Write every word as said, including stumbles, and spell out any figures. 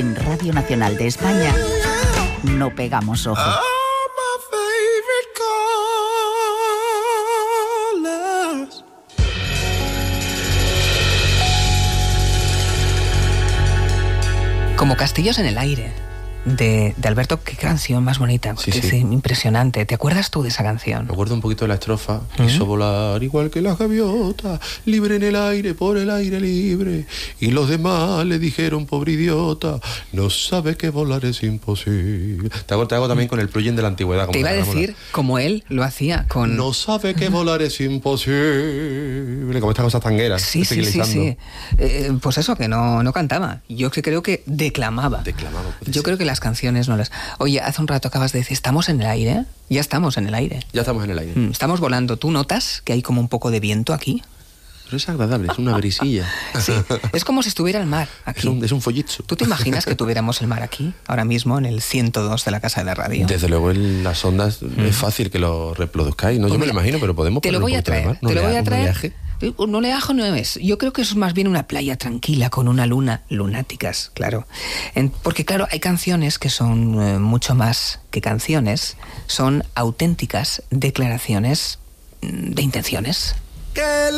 En Radio Nacional de España no pegamos ojo. Como Castillos en el aire, de, de Alberto. Qué canción más bonita, Sí, qué, sí. sí, impresionante. ¿Te acuerdas tú de esa canción? Me acuerdo un poquito de la estrofa. ¿Mm? Quiso volar igual que las gaviotas, libre en el aire, por el aire libre. Y los demás le dijeron, pobre idiota, no sabe que volar es imposible. Te hago, te hago también con el plugin de la antigüedad. como Te iba a que ganamos la- decir, como él lo hacía con... No sabe que volar es imposible. Como estas cosas tangueras. Sí, sí, sí, utilizando. sí. Eh, pues eso, que no, no cantaba. Yo que creo que declamaba. Declamaba, puede Yo ser. creo que las canciones no las... Oye, hace un rato acabas de decir, ¿estamos en el aire? Ya estamos en el aire. Ya estamos en el aire. Mm, Estamos volando. ¿Tú notas que hay como un poco de viento aquí? Pero es agradable, es una brisilla. Sí. Es como si estuviera el mar aquí. Es un, es un follitzo. ¿Tú te imaginas que tuviéramos el mar aquí, ahora mismo, en el ciento dos de la Casa de la Radio? Desde luego en las ondas es fácil que lo reproduzcáis, ¿no? Pues Yo me mira, lo imagino, pero podemos te lo ponerle voy un a poquito de traer, mar. ¿No te lo le voy da a un traer. oleaje? Un oleaje no es. Yo creo que eso es más bien una playa tranquila con una luna, lunáticas, claro. En- porque claro, hay canciones que son eh, mucho más que canciones, son auténticas declaraciones mm, de intenciones.